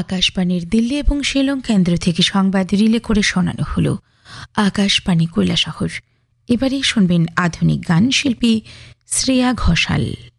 আকাশবাণীর দিল্লি এবং শিলং কেন্দ্র থেকে সংবাদ রিলে করে শোনানো হলো। আকাশবাণী কৈলাসহর। এবারেই শুনবেন আধুনিক গান, শিল্পী শ্রেয়া ঘোষাল।